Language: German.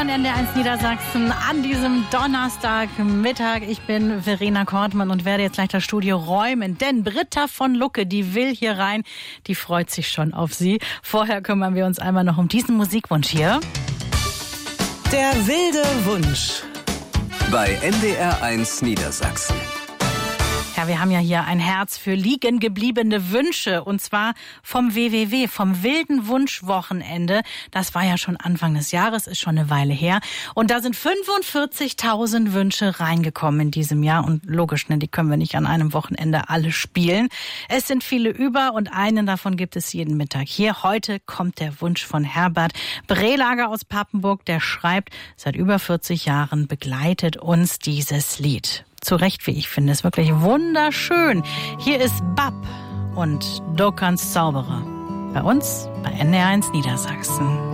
Von NDR1 Niedersachsen an diesem Donnerstagmittag. Ich bin Verena Kortmann und werde jetzt gleich das Studio räumen, denn Britta von Lucke, die will hier rein, die freut sich schon auf Sie. Vorher kümmern wir uns einmal noch um diesen Musikwunsch hier. Der wilde Wunsch. Bei NDR1 Niedersachsen. Ja, wir haben ja hier ein Herz für liegen gebliebene Wünsche und zwar vom WWW, vom Wilden Wunschwochenende. Das war ja schon Anfang des Jahres, ist schon eine Weile her. Und da sind 45.000 Wünsche reingekommen in diesem Jahr und logisch, ne, die können wir nicht an einem Wochenende alle spielen. Es sind viele über und einen davon gibt es jeden Mittag. Hier heute kommt der Wunsch von Herbert Brelager aus Papenburg, der schreibt, seit über 40 Jahren begleitet uns dieses Lied. Zu Recht, wie ich finde, ist wirklich wunderschön. Hier ist Bab und Dokans Zauberer. Bei uns, bei NDR1 Niedersachsen.